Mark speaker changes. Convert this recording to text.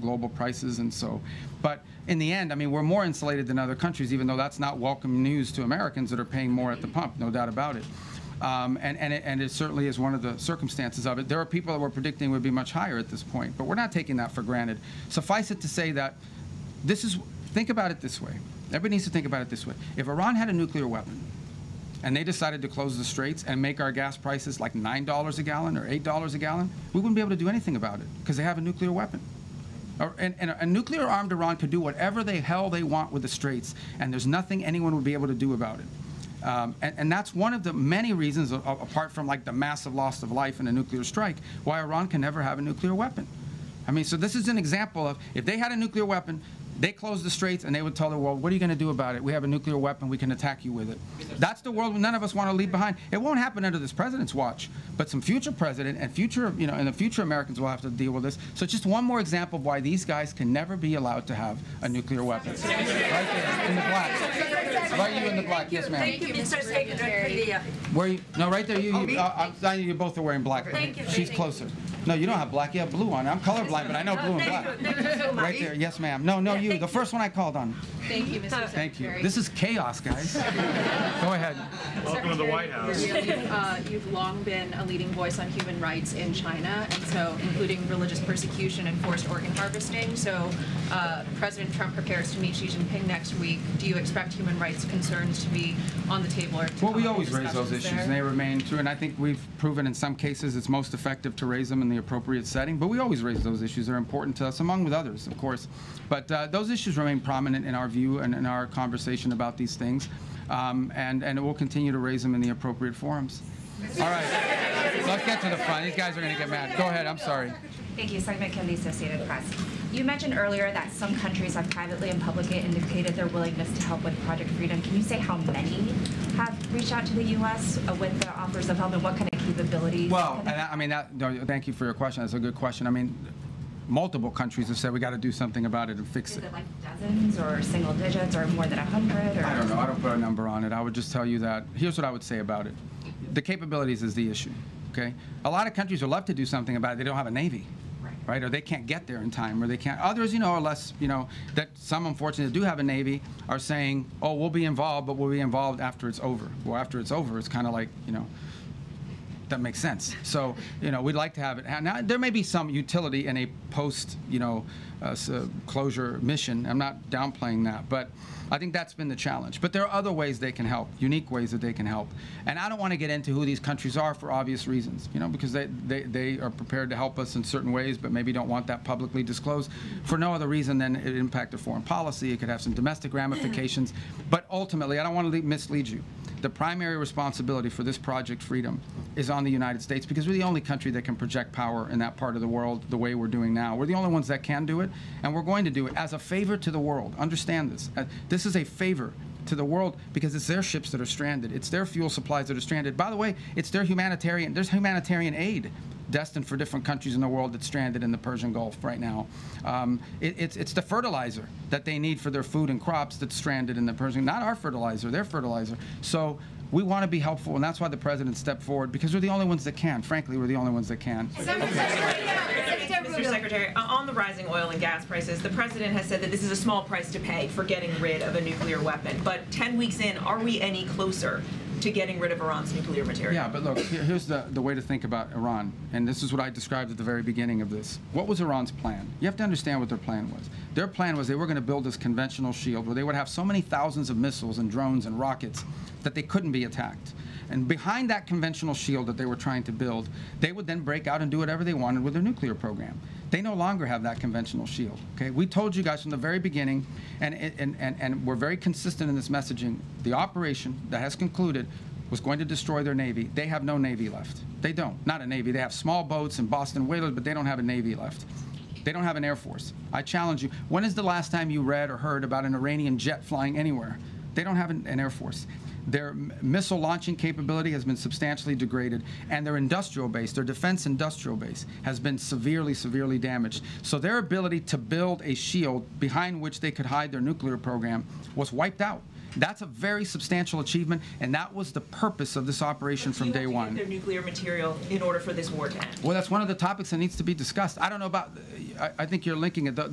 Speaker 1: global prices. And so, but in the end, I mean, we're more insulated than other countries, even though that's not welcome news to Americans that are paying more at the pump, no doubt about it. And it certainly is one of the circumstances of it. There are people that we're predicting would be much higher at this point, but we're not taking that for granted. Suffice it to say that think about it this way. Everybody needs to think about it this way. If Iran had a nuclear weapon, and they decided to close the straits and make our gas prices like $9 a gallon or $8 a gallon, we wouldn't be able to do anything about it because they have a nuclear weapon. And a nuclear-armed Iran could do whatever the hell they want with the straits, and there's nothing anyone would be able to do about it. And that's one of the many reasons, apart from like the massive loss of life in a nuclear strike, why Iran can never have a nuclear weapon. I mean, so this is an example of if they had a nuclear weapon, they closed the straits and they would tell the world, what are you going to do about it? We have a nuclear weapon. We can attack you with it. That's the world none of us want to leave behind. It won't happen under this president's watch, but some future president and future, in the future Americans will have to deal with this. So just one more example of why these guys can never be allowed to have a nuclear weapon. Right there, in the black. Right, you in the black. Yes, ma'am.
Speaker 2: Thank you, Mr. Secretary.
Speaker 1: Where you? No, right there. You both are wearing black.
Speaker 2: Thank you.
Speaker 1: She's closer. No, you don't have black. You have blue on. I'm colorblind, but I know blue and black.
Speaker 2: Thank you so much.
Speaker 1: Right there. Yes, ma'am. No, you. The first one I called on.
Speaker 3: Thank you, Mr. Secretary.
Speaker 1: Thank you. This is chaos, guys. Go ahead.
Speaker 4: Welcome to the White House.
Speaker 3: You've long been a leading voice on human rights in China, and so including religious persecution and forced organ harvesting. So President Trump prepares to meet Xi Jinping next week. Do you expect human rights concerns to be on the table? Or
Speaker 1: well, we always raise those issues, and they remain true. And I think we've proven in some cases it's most effective to raise them in the appropriate setting. But we always raise those issues. They're important to us, among with others, of course. But those issues remain prominent in our view and in our conversation about these things. And we'll continue to raise them in the appropriate forums. All right. Let's get to the fun. These guys are going to get mad. Go ahead. I'm sorry.
Speaker 5: Thank you. Simon Kelly, Associated Press. You mentioned earlier that some countries have privately and publicly indicated their willingness to help with Project Freedom. Can you say how many have reached out to the U.S. With the offers of help and what kind of capabilities?
Speaker 1: Well, thank you for your question. That's a good question. I mean, multiple countries have said we got to do something about it and fix it.
Speaker 5: Is it like dozens or single digits or more than 100? Or?
Speaker 1: I don't know. I don't put a number on it. I would just tell you that here's what I would say about it. The capabilities is the issue. Okay, a lot of countries would love to do something about it. They don't have a navy. Right, or they can't get there in time, or they can't. Others, are less, that some unfortunately do have a Navy are saying, oh, we'll be involved, but we'll be involved after it's over. Well, after it's over, it's kind of like, that makes sense. So, we'd like to have it. Now, there may be some utility in a post, closure mission. I'm not downplaying that, but I think that's been the challenge. But there are other ways they can help, unique ways that they can help. And I don't want to get into who these countries are for obvious reasons, because they are prepared to help us in certain ways, but maybe don't want that publicly disclosed for no other reason than it impacted foreign policy. It could have some domestic ramifications. But ultimately, I don't want to mislead you. The primary responsibility for this Project Freedom is on the United States because we're the only country that can project power in that part of the world the way we're doing now. We're the only ones that can do it, and we're going to do it as a favor to the world. Understand this. This is a favor to the world because it's their ships that are stranded. It's their fuel supplies that are stranded. By the way, it's their there's humanitarian aid destined for different countries in the world that's stranded in the Persian Gulf right now. It's the fertilizer that they need for their food and crops that's stranded in the Persian, not our fertilizer, their fertilizer. So we want to be helpful, and that's why the president stepped forward, because we're the only ones that can. Frankly, we're the only ones that can.
Speaker 6: Mr. Secretary, on the rising oil and gas prices, the president has said that this is a small price to pay for getting rid of a nuclear weapon. But 10 weeks in, are we any closer to getting rid of Iran's nuclear material?
Speaker 1: Yeah, but look, here's the way to think about Iran, and this is what I described at the very beginning of this. What was Iran's plan? You have to understand what their plan was. Their plan was they were going to build this conventional shield where they would have so many thousands of missiles and drones and rockets that they couldn't be attacked. And behind that conventional shield that they were trying to build, they would then break out and do whatever they wanted with their nuclear program. They no longer have that conventional shield. Okay, we told you guys from the very beginning, and we're very consistent in this messaging. The operation that has concluded was going to destroy their Navy. They have no Navy left. They don't. Not a Navy. They have small boats and Boston whalers, but they don't have a Navy left. They don't have an Air Force. I challenge you. When is the last time you read or heard about an Iranian jet flying anywhere? They don't have an Air Force. Their missile launching capability has been substantially degraded, and their industrial base, their defense industrial base, has been severely, severely damaged. So their ability to build a shield behind which they could hide their nuclear program was wiped out. That's a very substantial achievement, and that was the purpose of this operation from day one.
Speaker 6: Their nuclear material in order for this war to end.
Speaker 1: Well, that's one of the topics that needs to be discussed. I don't know about. I think you're linking it.